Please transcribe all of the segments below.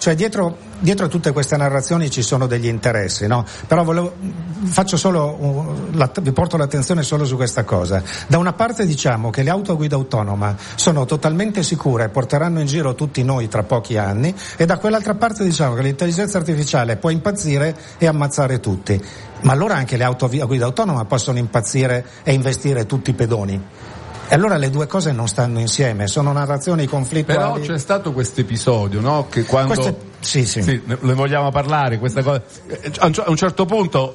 Cioè dietro tutte queste narrazioni ci sono degli interessi, no? Però vi porto l'attenzione solo su questa cosa. Da una parte diciamo che le auto a guida autonoma sono totalmente sicure e porteranno in giro tutti noi tra pochi anni, e da quell'altra parte diciamo che l'intelligenza artificiale può impazzire e ammazzare tutti. Ma allora anche le auto a guida autonoma possono impazzire e investire tutti i pedoni. E allora le due cose non stanno insieme, sono narrazioni conflittuali. Però c'è stato questo episodio, no? Che quando sì, ne vogliamo parlare, questa cosa. A un certo punto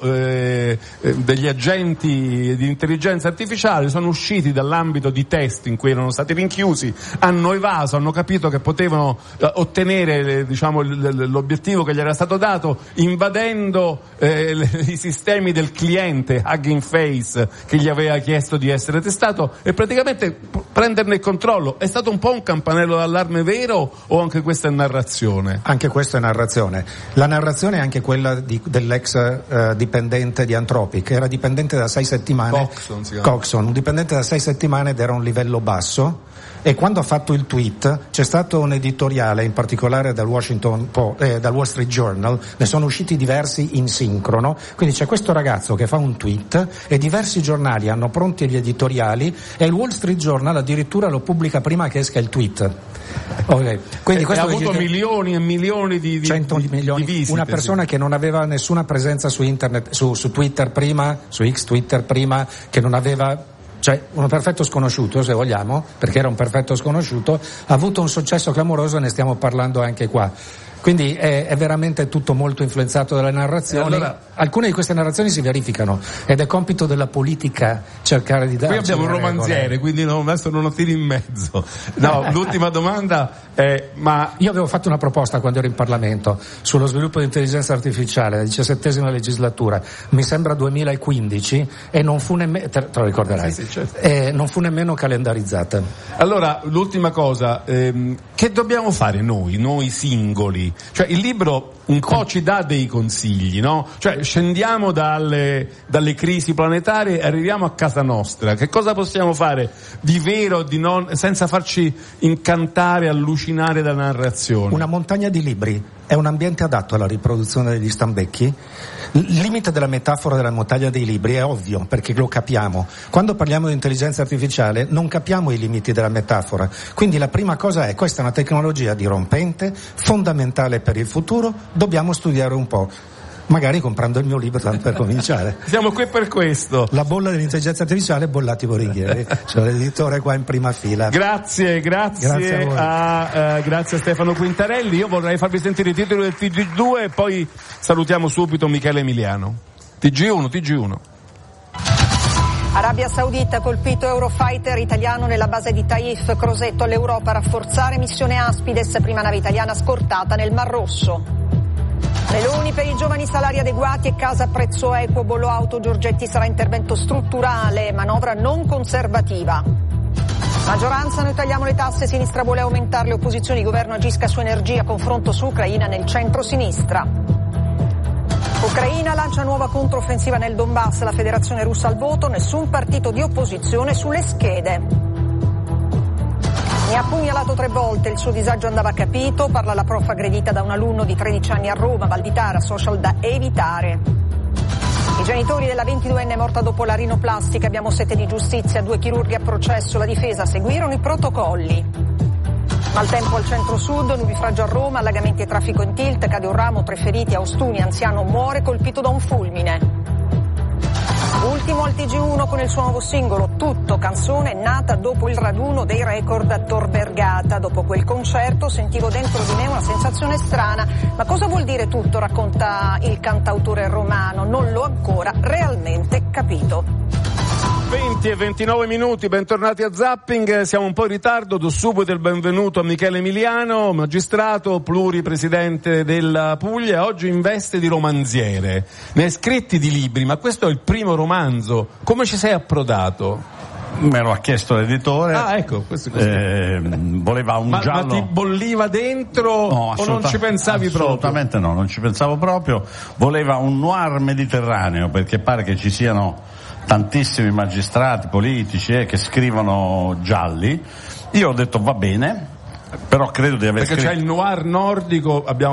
degli agenti di intelligenza artificiale sono usciti dall'ambito di test in cui erano stati rinchiusi, hanno evaso, hanno capito che potevano ottenere l'obiettivo che gli era stato dato invadendo i sistemi del cliente Hugging Face che gli aveva chiesto di essere testato e praticamente prenderne il controllo. È stato un po' un campanello d'allarme vero, o anche questa è narrazione? Anche questa è narrazione. La narrazione è anche quella dell'ex dipendente di Anthropic, era dipendente da 6 settimane. Coxon, un dipendente da 6 settimane ed era a un livello basso. E quando ha fatto il tweet c'è stato un editoriale, in particolare dal Wall Street Journal, ne sono usciti diversi in sincrono, quindi c'è questo ragazzo che fa un tweet e diversi giornali hanno pronti gli editoriali e il Wall Street Journal addirittura lo pubblica prima che esca il tweet. Okay. Quindi questo ha avuto milioni e milioni di 100 milioni di visite, una persona che non aveva nessuna presenza su internet, su Twitter prima, su X Twitter prima, che non aveva, cioè un perfetto sconosciuto, se vogliamo, perché era un perfetto sconosciuto, ha avuto un successo clamoroso e ne stiamo parlando anche qua. Quindi è veramente tutto molto influenzato dalle narrazioni. Allora, alcune di queste narrazioni si verificano ed è compito della politica cercare di darci. Qui abbiamo un romanziere, quindi adesso non lo tiri in mezzo. No, l'ultima domanda è: ma io avevo fatto una proposta quando ero in Parlamento sullo sviluppo di intelligenza artificiale, la 17ª legislatura, mi sembra 2015, e non fu nemmeno, te lo ricorderai, sì, certo. Non fu nemmeno calendarizzata. Allora, l'ultima cosa, che dobbiamo fare noi singoli? Cioè il libro un po' ci dà dei consigli, no? Cioè scendiamo dalle crisi planetarie e arriviamo a casa nostra. Che cosa possiamo fare di vero, di non, senza farci incantare, allucinare da narrazioni? Una montagna di libri è un ambiente adatto alla riproduzione degli stambecchi? Il limite della metafora della montagna dei libri è ovvio, perché lo capiamo. Quando parliamo di intelligenza artificiale non capiamo i limiti della metafora. Quindi la prima cosa è: questa è una tecnologia dirompente, fondamentale per il futuro, dobbiamo studiare un po'. Magari comprando il mio libro, tanto per cominciare. Siamo qui per questo. La bolla dell'intelligenza artificiale, Bollati Borighieri. C'è l'editore qua in prima fila. Grazie a Stefano Quintarelli. Io vorrei farvi sentire i titoli del TG2 e poi salutiamo subito Michele Emiliano. TG1. Arabia Saudita, colpito Eurofighter italiano nella base di Taif. Crosetto all'Europa, rafforzare missione Aspides, prima nave italiana scortata nel Mar Rosso. Meloni, per i giovani salari adeguati e casa a prezzo equo, bollo auto, Giorgetti sarà intervento strutturale, manovra non conservativa. Maggioranza, noi tagliamo le tasse, sinistra vuole aumentarle, opposizioni, governo agisca su energia, confronto su Ucraina nel centro-sinistra. Ucraina lancia nuova controffensiva nel Donbass, la federazione russa al voto, nessun partito di opposizione sulle schede. Mi ha pugnalato 3 volte, il suo disagio andava capito, parla la prof aggredita da un alunno di 13 anni a Roma, Valditara, social da evitare. I genitori della 22enne morta dopo la rinoplastica, abbiamo sete di giustizia, 2 chirurghi a processo, la difesa, seguirono i protocolli. Maltempo al centro-sud, nubifragio a Roma, allagamenti e traffico in tilt, cade un ramo, 3 feriti, a Ostuni, anziano muore colpito da un fulmine. Ultimo al TG1 con il suo nuovo singolo, Tutto, canzone nata dopo il raduno dei record a Tor Vergata. Dopo quel concerto sentivo dentro di me una sensazione strana. Ma cosa vuol dire tutto, racconta il cantautore romano? Non l'ho ancora realmente capito. 20 e 29 minuti, bentornati a Zapping. Siamo un po' in ritardo, do subito il benvenuto a Michele Emiliano, magistrato, pluripresidente della Puglia, oggi in veste di romanziere. Ne hai scritti di libri, ma questo è il primo romanzo. Come ci sei approdato? Me lo ha chiesto l'editore. Ah, ecco, questo è voleva un giallo. Ma ti bolliva dentro, no, o non ci pensavi proprio? Assolutamente no, non ci pensavo proprio. Voleva un noir mediterraneo, perché pare che ci siano tantissimi magistrati, politici che scrivono gialli. Io ho detto va bene, però credo di aver perché c'è il noir nordico, abbiamo